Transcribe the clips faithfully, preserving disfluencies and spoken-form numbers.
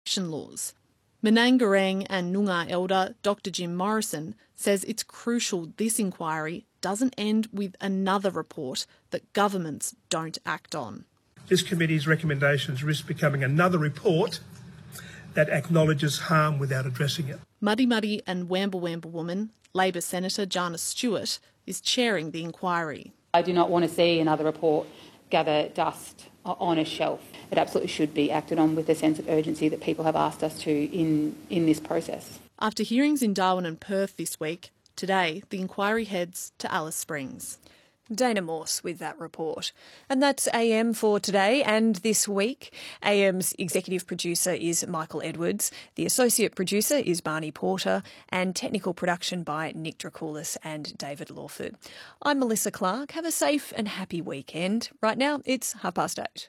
laws. Menangarang and Noongar elder Doctor Jim Morrison says it's crucial this inquiry doesn't end with another report that governments don't act on. This committee's recommendations risk becoming another report that acknowledges harm without addressing it. Muddy Muddy and Wamble Wamble woman, Labor Senator Jana Stewart, is chairing the inquiry. I do not want to see another report gather dust on a shelf. It absolutely should be acted on with the sense of urgency that people have asked us to in, in this process. After hearings in Darwin and Perth this week, today the inquiry heads to Alice Springs. Dana Morse with that report. And that's A M for today and this week. A M's executive producer is Michael Edwards. The associate producer is Barney Porter, and technical production by Nick Dracoulis and David Lawford. I'm Melissa Clark. Have a safe and happy weekend. Right now it's half past eight.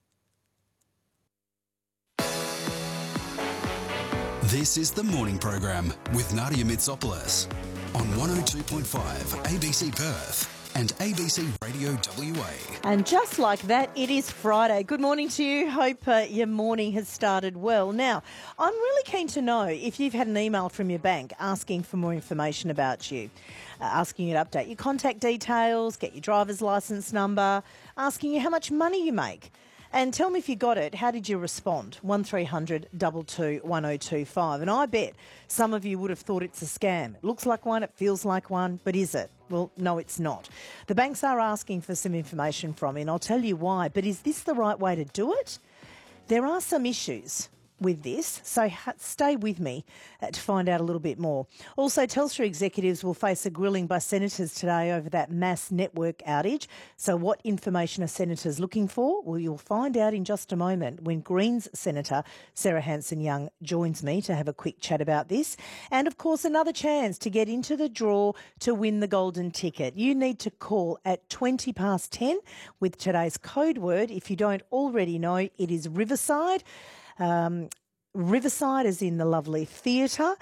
This is the morning program with Nadia Mitsopoulos on one oh two point five A B C Perth and A B C Radio W A. And just like that, it is Friday. Good morning to you. Hope uh, your morning has started well. Now, I'm really keen to know if you've had an email from your bank asking for more information about you, uh, asking you to update your contact details, get your driver's licence number, asking you how much money you make. And tell me if you got it, how did you respond? one three hundred two two one oh two five. And I bet some of you would have thought it's a scam. It looks like one, it feels like one, but is it? Well, no, it's not. The banks are asking for some information from you, and I'll tell you why. But is this the right way to do it? There are some issues with this, so ha- stay with me uh, to find out a little bit more. Also, Telstra executives will face a grilling by senators today over that mass network outage. So what information are senators looking for? Well, you'll find out in just a moment when Greens Senator Sarah Hanson-Young joins me to have a quick chat about this. And, of course, another chance to get into the draw to win the golden ticket. You need to call at twenty past ten with today's code word. If you don't already know, it is Riverside. Um, Riverside is in the lovely theatre.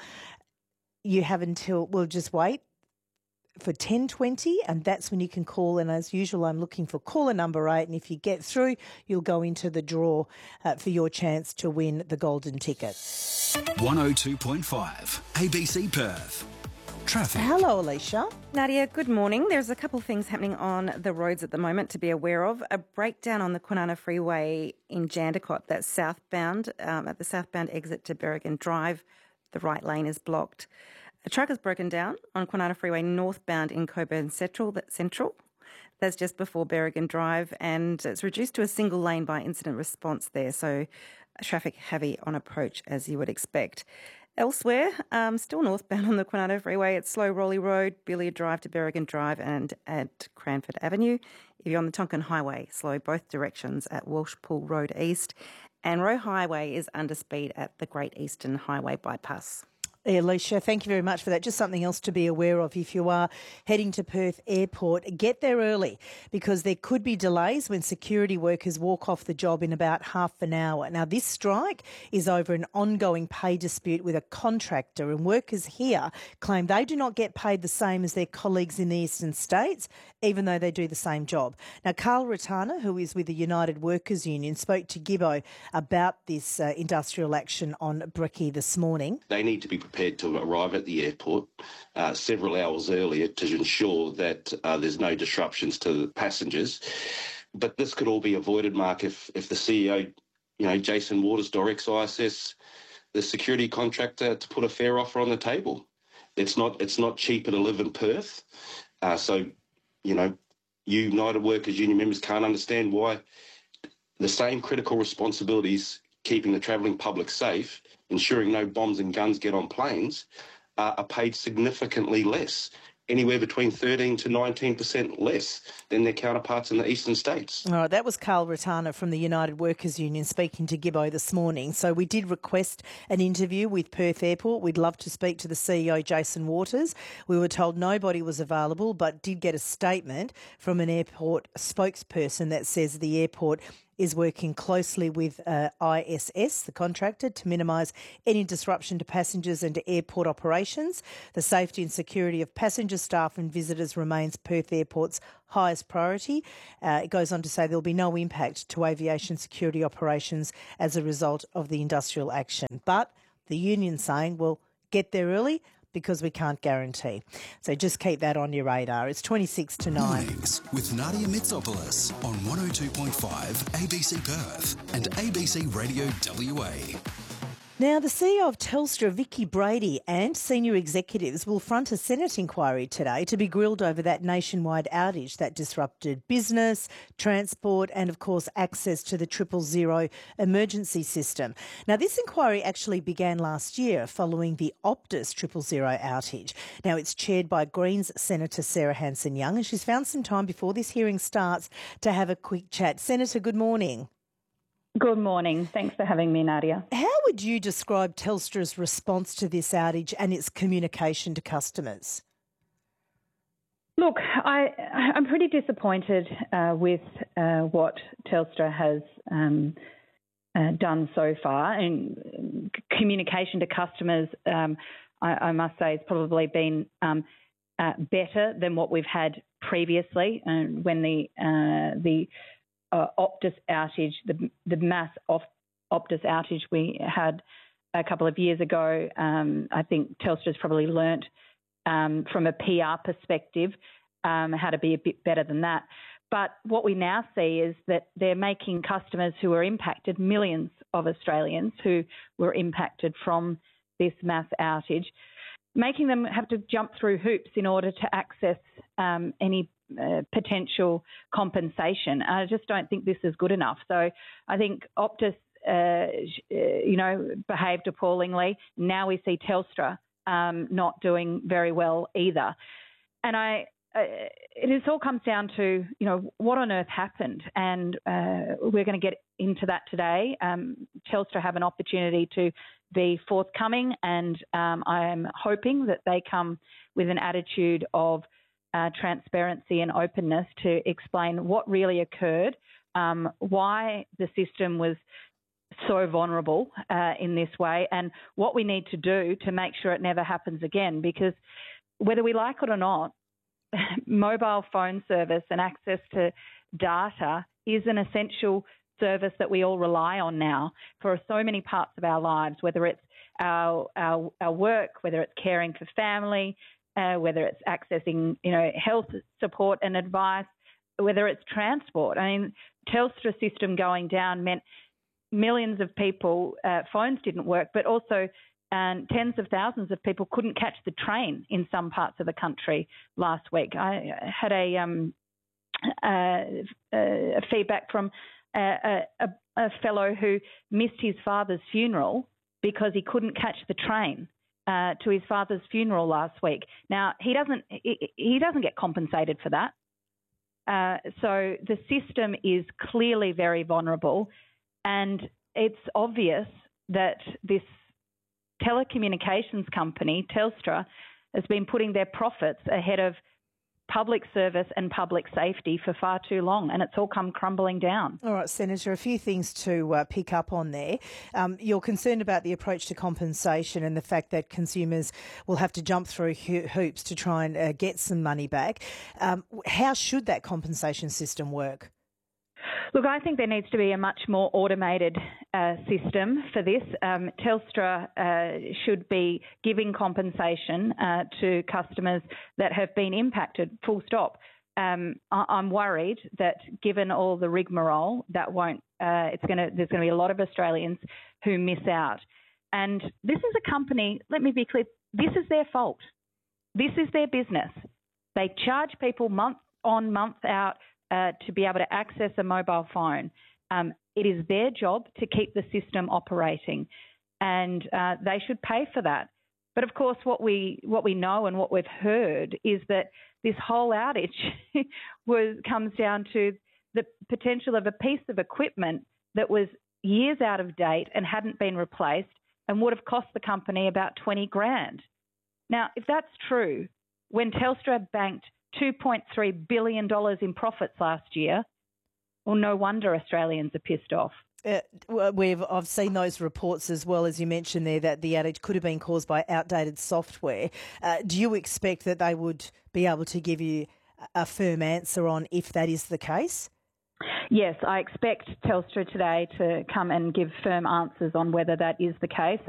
You have until, well, just wait for ten twenty, and that's when you can call. And as usual, I'm looking for caller number eight. And if you get through, you'll go into the draw uh, for your chance to win the golden ticket. one oh two point five A B C Perth. Traffic. Hello, Alicia. Nadia, good morning. There's a couple of things happening on the roads at the moment to be aware of. A breakdown on the Kwinana Freeway in Jandakot, that's southbound, um, at the southbound exit to Berrigan Drive. The right lane is blocked. A truck has broken down on Kwinana Freeway northbound in Coburn Central. That's Central. That's just before Berrigan Drive, and it's reduced to a single lane by incident response there, so traffic heavy on approach as you would expect. Elsewhere, um, still northbound on the Kwinana Freeway, it's Slow Rolly Road, Billiard Drive to Berrigan Drive and at Cranford Avenue. If you're on the Tonkin Highway, slow both directions at Walshpool Road East. And Roe Highway is under speed at the Great Eastern Highway bypass. Yeah, Alicia, thank you very much for that. Just something else to be aware of if you are heading to Perth Airport. Get there early because there could be delays when security workers walk off the job in about half an hour. Now, this strike is over an ongoing pay dispute with a contractor, and workers here claim they do not get paid the same as their colleagues in the eastern states, even though they do the same job. Now, Carl Ratana, who is with the United Workers Union, spoke to Gibbo about this uh, industrial action on Brekkie this morning. They need to be prepared to arrive at the airport uh, several hours earlier to ensure that uh, there's no disruptions to the passengers. But this could all be avoided, Mark, if, if the C E O, you know, Jason Waters, directs I S S, the security contractor, to put a fair offer on the table. It's not it's not cheaper to live in Perth. Uh, so, you know, United Workers Union members can't understand why the same critical responsibilities, keeping the travelling public safe, ensuring no bombs and guns get on planes, uh, are paid significantly less, anywhere between thirteen to nineteen percent less than their counterparts in the eastern states. All right, that was Carl Ratana from the United Workers Union speaking to Gibbo this morning. So we did request an interview with Perth Airport. We'd love to speak to the C E O, Jason Waters. We were told nobody was available, but did get a statement from an airport spokesperson that says the airport is working closely with uh, I S S, the contractor, to minimise any disruption to passengers and to airport operations. The safety and security of passenger, staff and visitors remains Perth Airport's highest priority. Uh, it goes on to say there will be no impact to aviation security operations as a result of the industrial action. But the union's saying, well, get there early, because we can't guarantee. So just keep that on your radar. It's twenty-six to nine. Mornings with Nadia Mitsopoulos on one oh two point five A B C Perth and A B C Radio W A. Now, the C E O of Telstra, Vicki Brady, and senior executives will front a Senate inquiry today to be grilled over that nationwide outage that disrupted business, transport and, of course, access to the triple zero emergency system. Now, this inquiry actually began last year following the Optus triple zero outage. Now, it's chaired by Greens Senator Sarah Hanson-Young, and she's found some time before this hearing starts to have a quick chat. Senator, good morning. Good morning. Thanks for having me, Nadia. How would you describe Telstra's response to this outage and its communication to customers? Look, I, I'm pretty disappointed uh, with uh, what Telstra has um, uh, done so far. And communication to customers, um, I, I must say, has probably been um, uh, better than what we've had previously. Uh, when the uh, the Uh, Optus outage, the the mass off Optus outage we had a couple of years ago, um, I think Telstra's probably learnt um, from a P R perspective um, how to be a bit better than that. But what we now see is that they're making customers who are impacted, millions of Australians who were impacted from this mass outage, making them have to jump through hoops in order to access um, any Uh, potential compensation. I just don't think this is good enough. So I think Optus, uh, you know, behaved appallingly. Now we see Telstra um, not doing very well either. And I, uh, it just all comes down to, you know, what on earth happened? And uh, we're going to get into that today. Um, Telstra have an opportunity to be forthcoming, and um, I am hoping that they come with an attitude of Uh, transparency and openness to explain what really occurred, um, why the system was so vulnerable uh, in this way, and what we need to do to make sure it never happens again. Because whether we like it or not, mobile phone service and access to data is an essential service that we all rely on now for so many parts of our lives, whether it's our, our, our work, whether it's caring for family, Uh, whether it's accessing, you know, health support and advice, whether it's transport. I mean, Telstra system going down meant millions of people, uh, phones didn't work, but also um, tens of thousands of people couldn't catch the train in some parts of the country last week. I had a, um, uh, a feedback from a, a, a fellow who missed his father's funeral because he couldn't catch the train Uh, to his father's funeral last week. Now, he doesn't he, he doesn't get compensated for that. Uh, so the system is clearly very vulnerable, and it's obvious that this telecommunications company, Telstra, has been putting their profits ahead of public service and public safety for far too long, and it's all come crumbling down. All right, Senator, a few things to uh, pick up on there. Um, you're concerned about the approach to compensation and the fact that consumers will have to jump through ho- hoops to try and uh, get some money back. Um, how should that compensation system work? Look, I think there needs to be a much more automated uh, system for this. Um, Telstra uh, should be giving compensation uh, to customers that have been impacted, full stop. Um, I- I'm worried that given all the rigmarole, that won't. Uh, it's going to. There's going to be a lot of Australians who miss out. And this is a company. Let me be clear. This is their fault. This is their business. They charge people month on, month out uh, to be able to access a mobile phone. Um, it is their job to keep the system operating, and uh, they should pay for that. But of course, what we what we know and what we've heard is that this whole outage was comes down to the potential of a piece of equipment that was years out of date and hadn't been replaced and would have cost the company about twenty grand. Now, if that's true, when Telstra banked two point three billion dollars in profits last year, well, no wonder Australians are pissed off. Uh, we've I've seen those reports as well, as you mentioned there, that the outage could have been caused by outdated software. Uh, do you expect that they would be able to give you a firm answer on if that is the case? Yes, I expect Telstra today to come and give firm answers on whether that is the case,